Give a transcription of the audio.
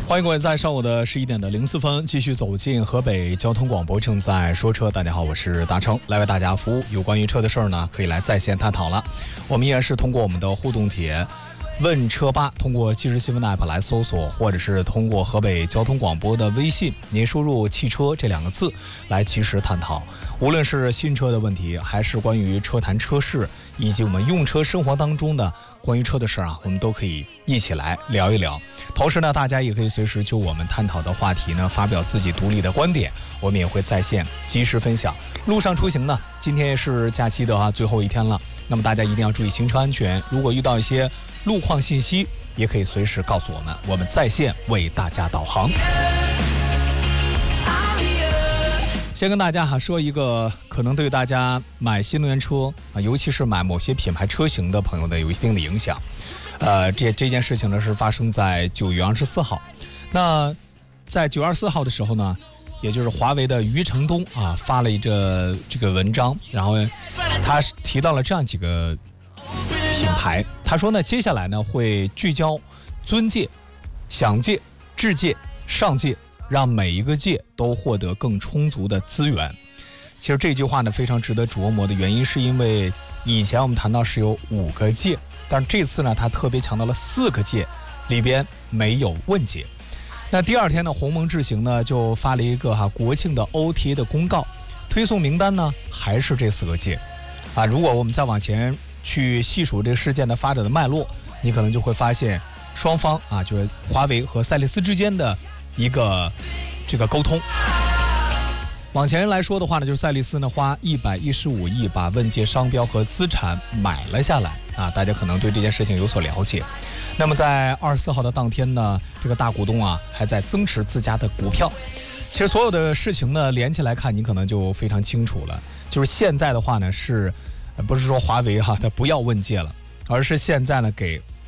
欢迎各位在上午的11点的04分继续走进河北交通广播，正在说车。大家好，我是大成，来为大家服务。有关于车的事儿呢，可以来在线探讨了。我们依然是通过我们的互动帖问车吧，通过即时新闻 app 来搜索，或者是通过河北交通广播的微信，您输入汽车这2个字来及时探讨。无论是新车的问题，还是关于车坛车事，以及我们用车生活当中的关于车的事啊，我们都可以一起来聊一聊。同时呢，大家也可以随时就我们探讨的话题呢发表自己独立的观点，我们也会在线及时分享。路上出行呢，今天也是假期的最后一天了，那么大家一定要注意行车安全。如果遇到一些路况信息，也可以随时告诉我们，我们在线为大家导航。先跟大家说一个可能对大家买新能源车尤其是买某些品牌车型的朋友呢有一定的影响。这件事情呢是发生在9月24号。那在9月24号的时候呢，也就是华为的余承东发了这个文章，然后他提到了这样几个品牌。他说呢，接下来呢会聚焦尊界、享界、智界、上界，让每一个界都获得更充足的资源。其实这句话呢非常值得琢磨的原因，是因为以前我们谈到是有5个界，但是这次呢他特别强调了4个界里边没有问界。那第2天呢，鸿蒙智行呢就发了一个国庆的 OTA 的公告，推送名单呢还是这4个界如果我们再往前去细数这个事件的发展的脉络，你可能就会发现双方就是华为和赛力斯之间的一个沟通。往前来说的话呢，就是赛力斯呢花115亿把问界商标和资产买了下来大家可能对这件事情有所了解。那么在24号的当天呢，这个大股东还在增持自家的股票。其实所有的事情呢连起来看，你可能就非常清楚了。就是现在的话呢，是不是说华为它不要问界了，而是现在呢给